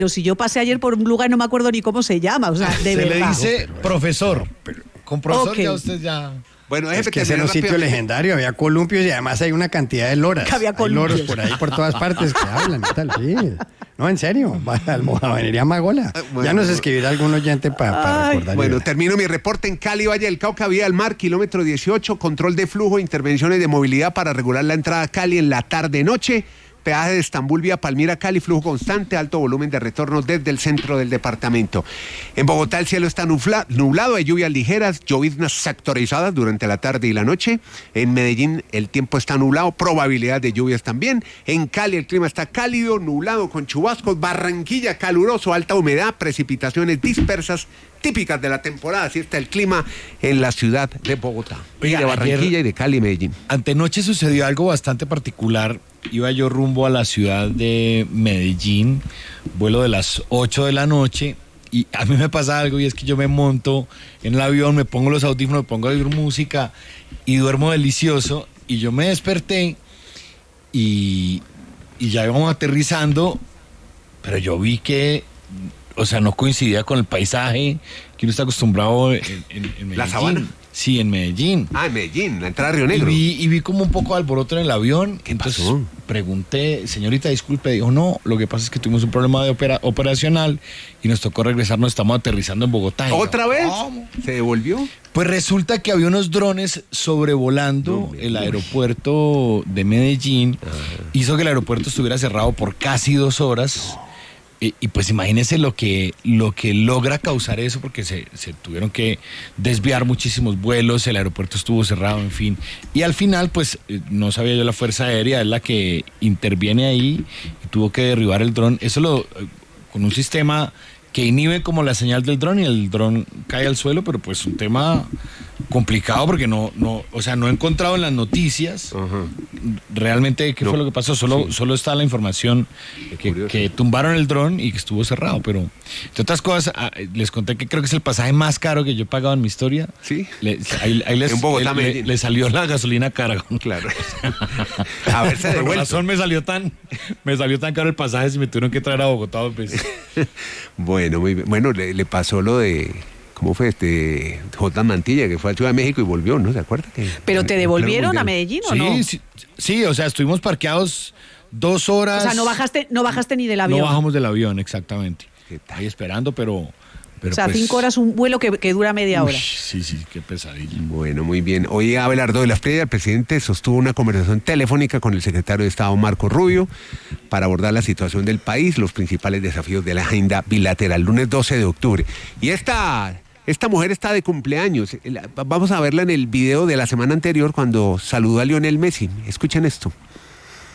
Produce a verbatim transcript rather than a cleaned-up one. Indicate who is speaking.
Speaker 1: Pero si yo pasé ayer por un lugar no me acuerdo ni cómo se llama, o sea, de
Speaker 2: se
Speaker 1: verdad.
Speaker 2: Se le dice profesor. Con profesor
Speaker 1: Okay.
Speaker 2: ya usted ya...
Speaker 3: Bueno,
Speaker 4: es que ese era un sitio legendario, había columpios y además hay una cantidad de loras.
Speaker 1: Que había
Speaker 4: hay
Speaker 1: columpios.
Speaker 4: loros por ahí, por todas partes que hablan y tal, sí. No, en serio, vaya almojadonería Magola.
Speaker 3: Bueno,
Speaker 4: ya nos
Speaker 3: bueno.
Speaker 4: escribirá algún oyente para pa recordar.
Speaker 3: Bueno, termino mi reporte en Cali, Valle del Cauca, vía al mar, kilómetro dieciocho, control de flujo, intervenciones de movilidad para regular la entrada a Cali en la tarde-noche. Peaje de Estambul vía Palmira, Cali, flujo constante, alto volumen de retorno desde el centro del departamento. En Bogotá el cielo está nubla, nublado, hay lluvias ligeras, lloviznas sectorizadas durante la tarde y la noche. En Medellín el tiempo está nublado, probabilidad de lluvias también. En Cali el clima está cálido, nublado con chubascos. Barranquilla caluroso, alta humedad, precipitaciones dispersas, típicas de la temporada. Así está el clima en la ciudad de Bogotá.
Speaker 2: Oiga,
Speaker 3: y de Barranquilla
Speaker 2: ayer,
Speaker 3: y de Cali y Medellín.
Speaker 2: Antenoche sucedió algo bastante particular. Iba yo rumbo a la ciudad de Medellín, vuelo de las ocho de la noche, y a mí me pasa algo, y es que yo me monto en el avión, me pongo los audífonos, me pongo a oír música y duermo delicioso, y yo me desperté y, y ya íbamos aterrizando, pero yo vi que, o sea, no coincidía con el paisaje que uno está acostumbrado en, en, en Medellín.
Speaker 3: ¿La sabana?
Speaker 2: Sí, en Medellín.
Speaker 3: Ah, en Medellín, la entrada a Río Negro.
Speaker 2: Y vi, y vi como un poco de alboroto en el avión.
Speaker 3: ¿Qué
Speaker 2: Entonces
Speaker 3: pasó?
Speaker 2: pregunté, señorita, disculpe, dijo, no, lo que pasa es que tuvimos un problema de opera, operacional y nos tocó regresarnos, estamos aterrizando en Bogotá. Y
Speaker 3: ¿Otra
Speaker 2: yo,
Speaker 3: vez?
Speaker 2: ¿cómo?
Speaker 3: ¿Se devolvió?
Speaker 2: Pues resulta que había unos drones sobrevolando
Speaker 3: No,
Speaker 2: el
Speaker 3: uy.
Speaker 2: aeropuerto de Medellín. Hizo que el aeropuerto estuviera cerrado por casi dos horas. Y, y pues imagínense lo que, lo que logra causar eso, porque se, se tuvieron que desviar muchísimos vuelos, el aeropuerto estuvo cerrado, en fin. Y al final, pues, eh, no sabía yo, la Fuerza Aérea es la que interviene ahí y tuvo que derribar el dron. Eso lo, eh, con un sistema que inhibe como la señal del dron y el dron cae al suelo, pero pues un tema complicado porque no, no, o sea, no he encontrado en las noticias
Speaker 3: Ajá.
Speaker 2: realmente qué
Speaker 3: No.
Speaker 2: fue lo que pasó. Solo,
Speaker 3: Sí.
Speaker 2: solo está la información que,
Speaker 3: curioso.
Speaker 2: que tumbaron el dron y que estuvo cerrado, pero entre otras cosas, ah, les conté que creo que es el pasaje más caro que yo he pagado en mi historia.
Speaker 3: Sí.
Speaker 2: Le, ahí, ahí les,
Speaker 3: En Bogotá,
Speaker 2: le- le,
Speaker 3: Medellín.
Speaker 2: le salió la gasolina cara.
Speaker 3: Claro. A ver, se
Speaker 2: Por
Speaker 3: devuelve.
Speaker 2: razón me salió tan, me salió tan caro el pasaje si me tuvieron que traer a Bogotá dos veces.
Speaker 3: Bueno, muy bien. Bueno, le, le pasó lo de, ¿cómo fue este? J. Mantilla, que fue a Ciudad de México y volvió, ¿no? ¿Se acuerda? Que,
Speaker 1: ¿Pero
Speaker 3: en-
Speaker 1: te
Speaker 3: en
Speaker 1: devolvieron
Speaker 3: pleno
Speaker 1: a
Speaker 3: mundial.
Speaker 1: Medellín o
Speaker 2: Sí,
Speaker 1: no?
Speaker 2: sí, sí, o sea, estuvimos parqueados dos horas.
Speaker 1: O sea, no bajaste, no bajaste ni del avión.
Speaker 2: No bajamos del avión, exactamente.
Speaker 3: ¿Qué tal?
Speaker 2: Ahí esperando, pero... pero
Speaker 1: o sea,
Speaker 2: pues,
Speaker 1: cinco horas un vuelo que, que dura media hora.
Speaker 2: uy, sí, sí, qué pesadilla.
Speaker 3: Bueno, muy bien. Hoy Abelardo de la Espriella, el presidente, sostuvo una conversación telefónica con el secretario de Estado Marco Rubio para abordar la situación del país, los principales desafíos de la agenda bilateral, lunes doce de octubre. Y esta, esta mujer está de cumpleaños. La- Vamos a verla en el video de la semana anterior cuando saludó a Lionel Messi. Escuchen esto.